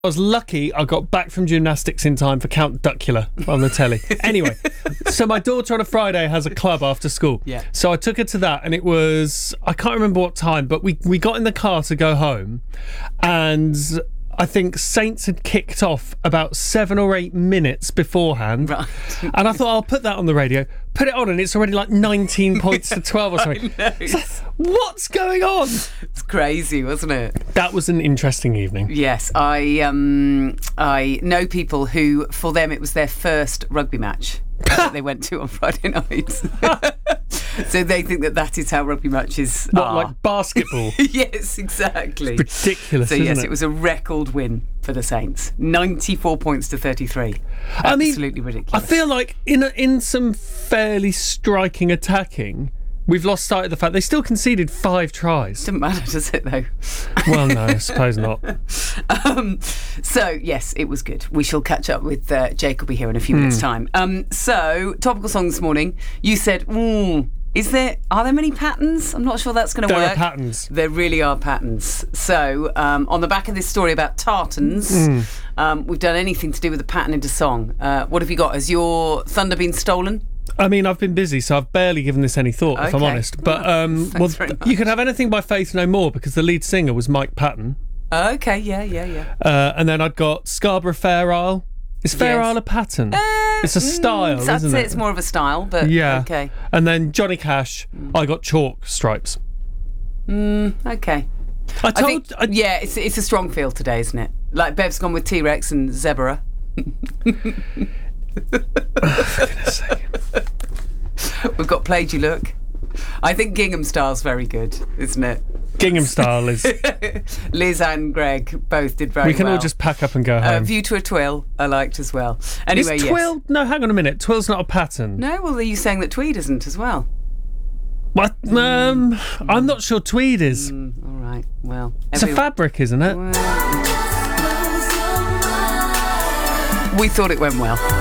I was lucky I got back from gymnastics in time for Count Duckula on the telly. Anyway, so my daughter on a Friday has a club after school. Yeah. So I took her to that, and it was, I can't remember what time, but we got in the car to go home, and I think Saints had kicked off about 7 or 8 minutes beforehand. Right. And I thought, I'll put that on the radio. Put it on, and it's already like 19 points to 12 or something. I know. It's like, what's going on? It's crazy, wasn't it? That was an interesting evening. Yes, I know people who, for them, it was their first rugby match that they went to on Friday night. So they think that is how rugby matches What, are. like basketball? Yes, exactly. Ridiculous, So isn't yes, it? it was a record win for the Saints. 94 points to 33. I mean, Absolutely ridiculous. I feel like in some fairly striking attacking, we've lost sight of the fact they still conceded 5 tries. Doesn't matter, does it, though? Well, no, I suppose not. So, yes, it was good. We shall catch up with Jake will be here in a few minutes' time. So, topical song this morning. You said, are there many patterns? I'm not sure that's going to work. There are patterns. There really are patterns. So, on the back of this story about tartans, we've done anything to do with the pattern into song. What have you got? Has your thunder been stolen? I mean, I've been busy, so I've barely given this any thought, if I'm Okay. honest. But Thanks very much. you can have anything by Faith No More, because the lead singer was Mike Patton. Okay, yeah. And then I'd got Scarborough Fair Isle. Is Fair Yes. Isle a pattern? It's a style, I'd isn't say it? it's more of a style, but Yeah. okay. And then Johnny Cash, I got Chalk Stripes. Okay. I told... Yeah, it's a strong feel today, isn't it? Like Bev's gone with T-Rex and Zebra. For goodness sake. We've got Played You Look. I think Gingham Style's very good, isn't it? Gingham Style is... Liz and Greg both did very well. We can all just pack up and go home. View to a Twill, I liked as well. Anyway, Is yes. twill? No, hang on a minute. Twill's not a pattern. No, well, are you saying that tweed isn't as well? What? I'm not sure tweed is. All right, well. It's a fabric, isn't it? We thought it went well.